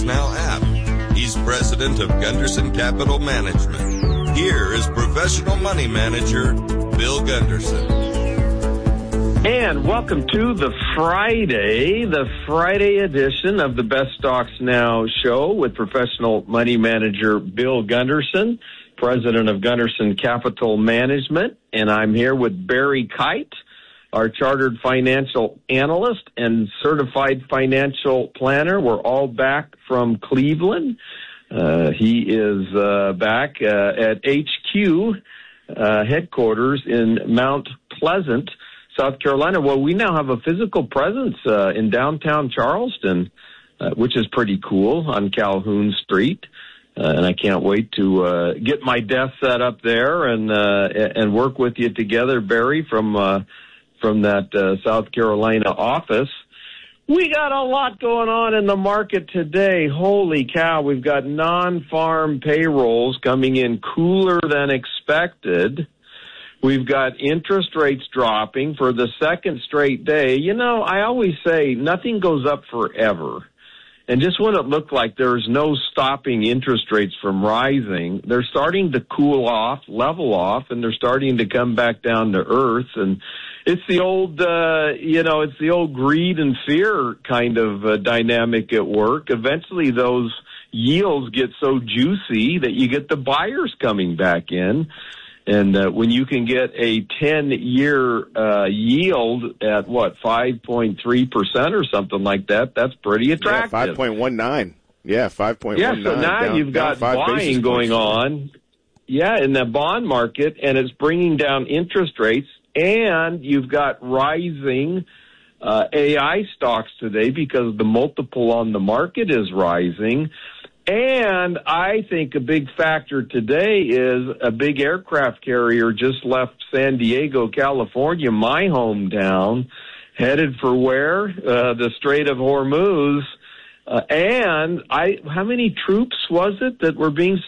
StocksNow app. He's president of Gunderson Capital Management. Here is professional money manager Bill Gunderson. And welcome to the Friday edition of the Best Stocks Now show with professional money manager Bill Gunderson, president of Gunderson Capital Management. And I'm here with Barry Kite, our chartered financial analyst and certified financial planner. We're all back from Cleveland. He is back at HQ headquarters in Mount Pleasant, South Carolina. Well, we now have a physical presence in downtown Charleston, which is pretty cool, on Calhoun Street. And I can't wait to get my desk set up there and work with you together, Barry, from that South Carolina office. We got a lot going on in the market today. Holy cow, we've got non-farm payrolls coming in cooler than expected. We've got interest rates dropping for the second straight day. You know, I always say nothing goes up forever. And just when it looked like there's no stopping interest rates from rising, they're starting to cool off, level off, and they're starting to come back down to earth. And it's the old, it's the old greed and fear kind of dynamic at work. Eventually those yields get so juicy that you get the buyers coming back in. And when you can get a 10-year yield at, 5.3% or something like that, that's pretty attractive. Yeah, 5.19. Yeah, 5.19. Yeah, so now you've got buying going on, in the bond market, and it's bringing down interest rates, and you've got rising AI stocks today because the multiple on the market is rising. And I think a big factor today is a big aircraft carrier just left San Diego, California, my hometown, headed for where? The Strait of Hormuz. And how many troops was it that were being